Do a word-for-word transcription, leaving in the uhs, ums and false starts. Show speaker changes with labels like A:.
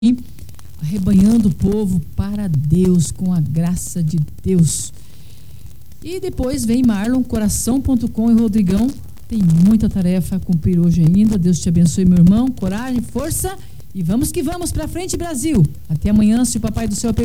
A: arrebanhando o povo para Deus, com a graça de Deus. E depois vem Marlon, coração ponto com e Rodrigão. Tem muita tarefa a cumprir hoje ainda. Deus te abençoe, meu irmão. Coragem, força e vamos que vamos pra frente, Brasil. Até amanhã, se o Papai do Céu